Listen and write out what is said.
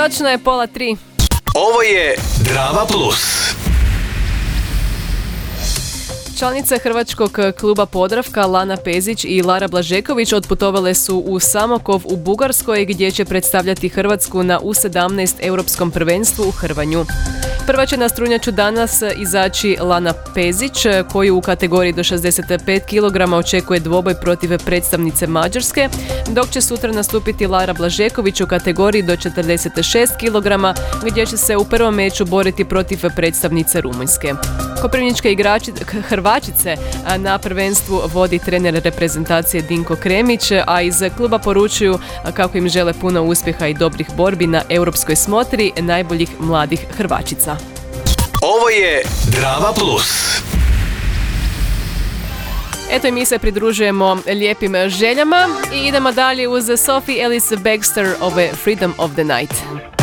Točno je 2:30. Ovo je Drama Plus. Članice Hrvačkog kluba Podravka Lana Pezić i Lara Blažeković otputovale su u Samokov u Bugarskoj gdje će predstavljati Hrvatsku na U17 Europskom prvenstvu u hrvanju. Prva će na strunjaču danas izaći Lana Pezić, koju u kategoriji do 65 kg očekuje dvoboj protiv predstavnice Mađarske, dok će sutra nastupiti Lara Blažeković u kategoriji do 46 kg, gdje će se u prvom meču boriti protiv predstavnice Rumunjske. Koprivničke Hrvačice na prvenstvu vodi trener reprezentacije Dinko Kremić, a iz kluba poručuju kako im žele puno uspjeha i dobrih borbi na europskoj smotri najboljih mladih Hrvačica. Ovo je Drama Plus. Eto i mi se pridružujemo lijepim željama i idemo dalje uz Sophie Ellis Bextor ove Freedom of the Night.